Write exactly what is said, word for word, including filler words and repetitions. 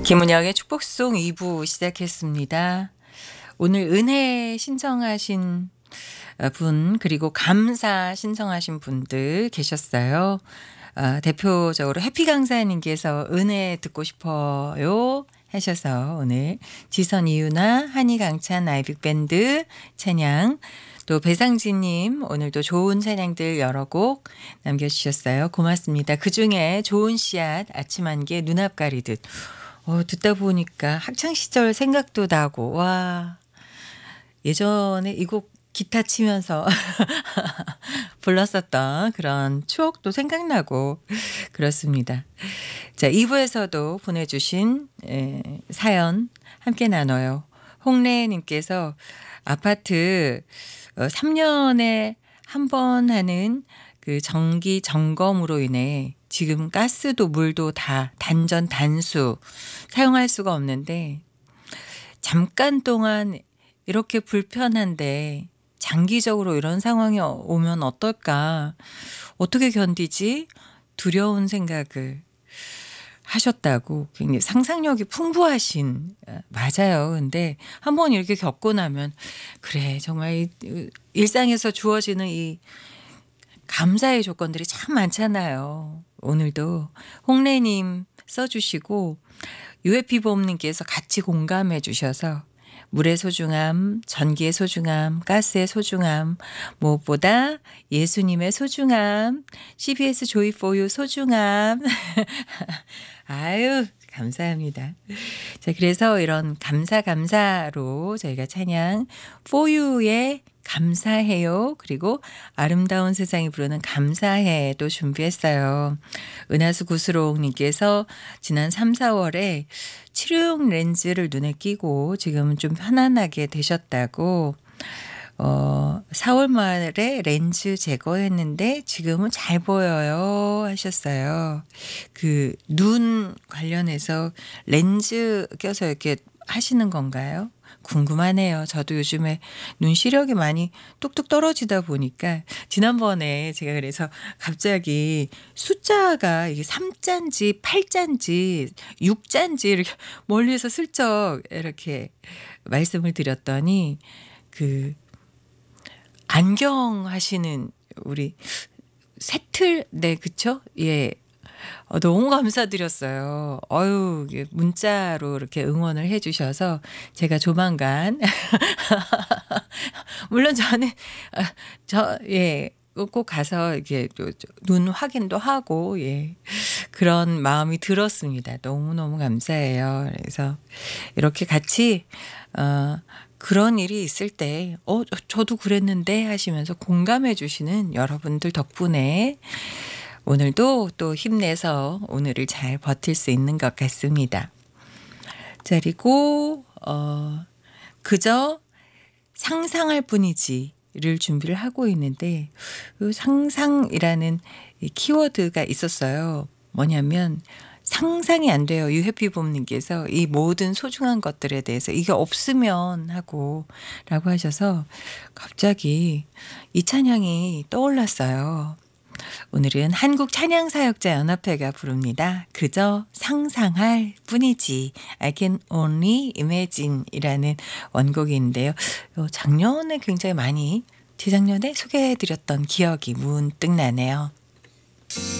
김은영의 축복송 이 부 시작했습니다. 오늘 은혜 신청하신 분 그리고 감사 신청하신 분들 계셨어요. 아, 대표적으로 해피 강사님께서 은혜 듣고 싶어요 하셔서 오늘 지선 이유나 한이 강찬 아이빅밴드 찬양, 또 배상진님 오늘도 좋은 찬양들 여러 곡 남겨주셨어요. 고맙습니다. 그중에 좋은 씨앗 아침 한개 눈앞 가리듯 어, 듣다 보니까 학창시절 생각도 나고, 와, 예전에 이 곡 기타 치면서 불렀었던 그런 추억도 생각나고 그렇습니다. 자, 이 부에서도 보내주신 에, 사연 함께 나눠요. 홍래님께서 아파트 어, 삼 년에 한 번 하는 그 정기 점검으로 인해 지금 가스도 물도 다 단전 단수 사용할 수가 없는데, 잠깐 동안 이렇게 불편한데 장기적으로 이런 상황이 오면 어떨까, 어떻게 견디지, 두려운 생각을 하셨다고. 굉장히 상상력이 풍부하신, 맞아요. 근데 한번 이렇게 겪고 나면 그래, 정말 이 일상에서 주어지는 이 감사의 조건들이 참 많잖아요. 오늘도 홍래님 써주시고 유에피보험님께서 같이 공감해 주셔서 물의 소중함, 전기의 소중함, 가스의 소중함, 무엇보다 예수님의 소중함, 씨비에스 조이 포유 소중함. 아유, 감사합니다. 자, 그래서 이런 감사 감사로 저희가 찬양 포유의 감사해요. 그리고 아름다운 세상이 부르는 감사해도 준비했어요. 은하수 구스롱님께서 지난 삼, 사월에 치료용 렌즈를 눈에 끼고 지금은 좀 편안하게 되셨다고, 어, 사월 말에 렌즈 제거했는데 지금은 잘 보여요 하셨어요. 그 눈 관련해서 렌즈 껴서 이렇게 하시는 건가요? 궁금하네요. 저도 요즘에 눈 시력이 많이 뚝뚝 떨어지다 보니까 지난번에 제가 그래서 갑자기 숫자가 이게 삼자인지 팔자인지 육자인지 이렇게 멀리서 슬쩍 이렇게 말씀을 드렸더니, 그 안경 하시는 우리 새틀, 네, 그쵸? 예. 어, 너무 감사드렸어요. 어유, 문자로 이렇게 응원을 해 주셔서 제가 조만간 물론 저는 아, 저 예. 꼭 가서 이게 눈 확인도 하고, 예, 그런 마음이 들었습니다. 너무너무 감사해요. 그래서 이렇게 같이 어 그런 일이 있을 때 어 저도 그랬는데 하시면서 공감해 주시는 여러분들 덕분에 오늘도 또 힘내서 오늘을 잘 버틸 수 있는 것 같습니다. 자, 그리고 어 그저 상상할 뿐이지를 준비를 하고 있는데, 그 상상이라는 이 키워드가 있었어요. 뭐냐면 상상이 안 돼요. 유해피봄님께서 이 모든 소중한 것들에 대해서 이게 없으면 하고 라고 하셔서 갑자기 이 찬양이 떠올랐어요. 오늘은 한국찬양사역자연합회가 부릅니다. 그저 상상할 뿐이지, I can only imagine 이라는 원곡인데요. 작년에 굉장히 많이, 재작년에 소개해드렸던 기억이 문득 나네요.